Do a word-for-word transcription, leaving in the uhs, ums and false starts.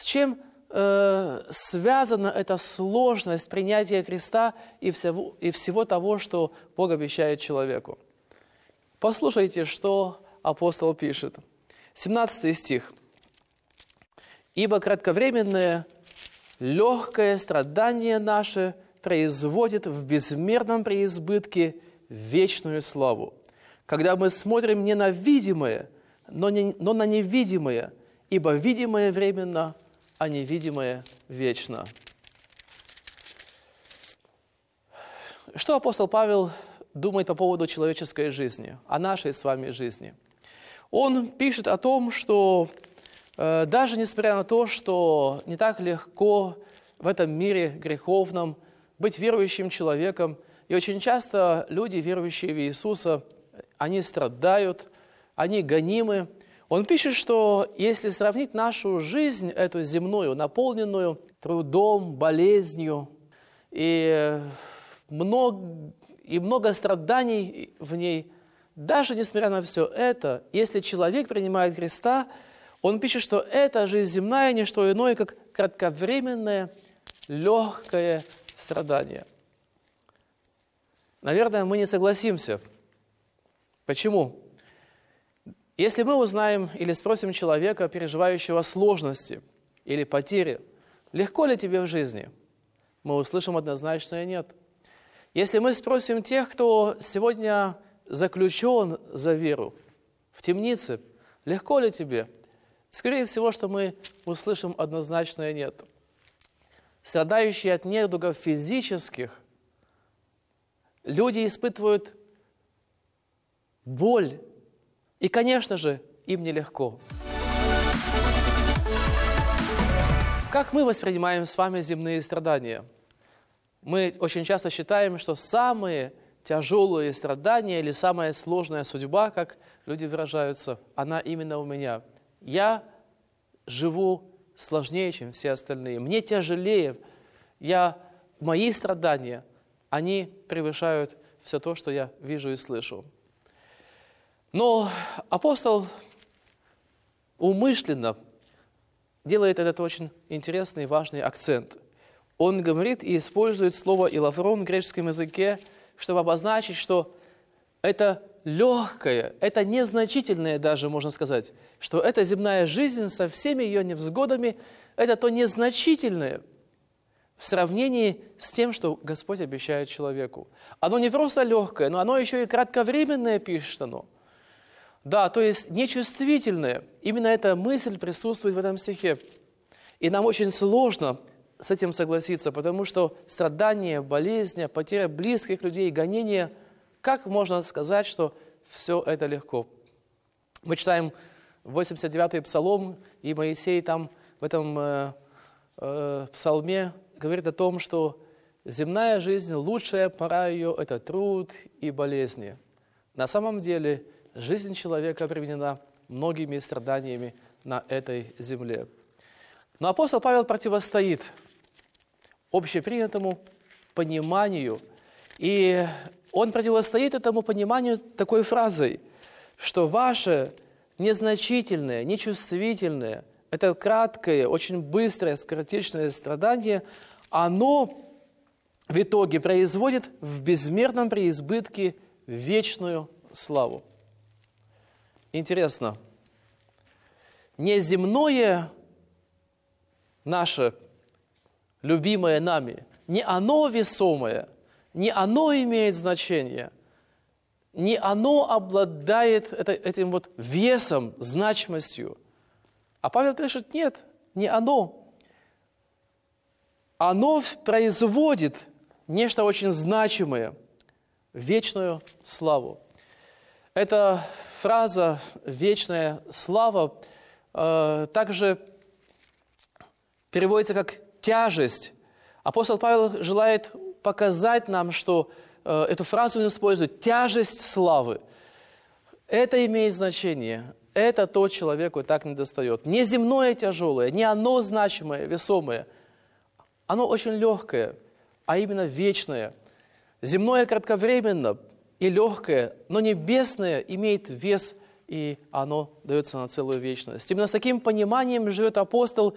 чем э, связана эта сложность принятия креста и всего, и всего того, что Бог обещает человеку. Послушайте, что апостол пишет. семнадцатый стих. «Ибо кратковременное, легкое страдание наше производит в безмерном преизбытке вечную славу, когда мы смотрим не на видимое, но, не, но на невидимое, ибо видимое временно, а невидимое вечно». Что апостол Павел думает по поводу человеческой жизни, о нашей с вами жизни? Он пишет о том, что э, даже несмотря на то, что не так легко в этом мире греховном быть верующим человеком, и очень часто люди, верующие в Иисуса, они страдают, они гонимы. Он пишет, что если сравнить нашу жизнь, эту земную, наполненную трудом, болезнью и много, и много страданий в ней, даже несмотря на все это, если человек принимает Христа, он пишет, что эта жизнь земная не что иное, как кратковременное, легкое страдание. Наверное, мы не согласимся. Почему? Если мы узнаем или спросим человека, переживающего сложности или потери, легко ли тебе в жизни, мы услышим однозначное «нет». Если мы спросим тех, кто сегодня заключен за веру в темнице, легко ли тебе, скорее всего, что мы услышим однозначное «нет». Страдающие от недугов физических, люди испытывают боль, и, конечно же, им нелегко. Как мы воспринимаем с вами земные страдания? Мы очень часто считаем, что самые тяжелые страдания или самая сложная судьба, как люди выражаются, она именно у меня. Я живу сложнее, чем все остальные. Мне тяжелее. Я, мои страдания, они превышают все то, что я вижу и слышу. Но апостол умышленно делает этот очень интересный и важный акцент. Он говорит и использует слово «илафрон» в греческом языке, чтобы обозначить, что это легкое, это незначительное даже, можно сказать, что эта земная жизнь со всеми ее невзгодами, это то незначительное в сравнении с тем, что Господь обещает человеку. Оно не просто легкое, но оно еще и кратковременное, пишет оно. Да, то есть нечувствительное. Именно эта мысль присутствует в этом стихе. И нам очень сложно с этим согласиться, потому что страдания, болезни, потеря близких людей, гонения, как можно сказать, что все это легко? Мы читаем восемьдесят девятый псалом, и Моисей там в этом э, э, псалме говорит о том, что земная жизнь, лучшая пора ее – это труд и болезни. На самом деле жизнь человека приведена многими страданиями на этой земле. Но апостол Павел противостоит общепринятому пониманию, и он противостоит этому пониманию такой фразой, что ваше незначительное, нечувствительное, это краткое, очень быстрое, скоротечное страдание, оно в итоге производит в безмерном преизбытке вечную славу. Интересно, не земное наше, любимое нами, не оно весомое, не оно имеет значение, не оно обладает это, этим вот весом, значимостью. А Павел пишет, нет, не оно. Оно производит нечто очень значимое, вечную славу. Эта фраза «вечная слава» э, также переводится как «тяжесть». Апостол Павел желает показать нам, что э, эту фразу он использует «тяжесть славы». Это имеет значение. Это то человеку так недостает. Не земное тяжелое, не оно значимое, весомое. Оно очень легкое, а именно вечное. Земное кратковременно и легкое, но небесное имеет вес, и оно дается на целую вечность. Именно с таким пониманием живет апостол